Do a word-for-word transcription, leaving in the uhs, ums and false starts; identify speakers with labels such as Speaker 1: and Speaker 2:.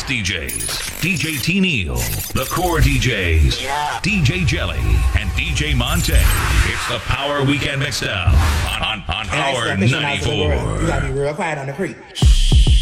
Speaker 1: D Js, D J T Neal, the Core D Js, yeah. D J Jelly, and D J Monte. It's the Power Weekend Mixdown on, on, on Power ninety-four.
Speaker 2: You gotta be real quiet on the creek.